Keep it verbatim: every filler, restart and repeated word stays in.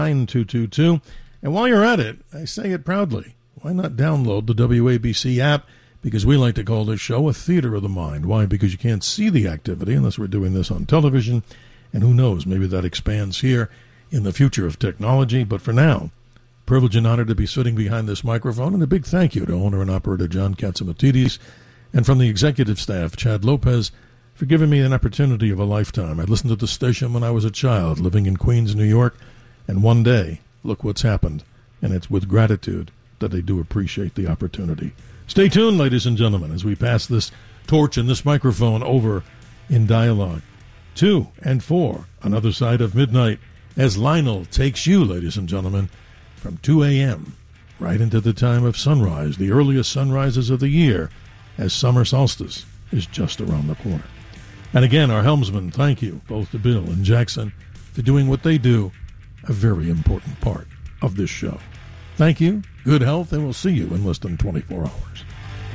nine two two two. And while you're at it, I say it proudly, why not download the W A B C app? Because we like to call this show a theater of the mind. Why? Because you can't see the activity unless we're doing this on television. And who knows, maybe that expands here in the future of technology. But for now, privilege and honor to be sitting behind this microphone. And a big thank you to owner and operator John Catsimatidis, and from the executive staff, Chad Lopez, for giving me an opportunity of a lifetime. I listened to the station when I was a child, living in Queens, New York. And one day, look what's happened. And it's with gratitude that I do appreciate the opportunity. Stay tuned, ladies and gentlemen, as we pass this torch and this microphone over in dialogue. Two and four on Other Side of Midnight, as Lionel takes you, ladies and gentlemen, from two a.m. right into the time of sunrise, the earliest sunrises of the year, as summer solstice is just around the corner. And again, our helmsmen, thank you, both to Bill and Jackson, for doing what they do, a very important part of this show. Thank you, good health, and we'll see you in less than twenty-four hours.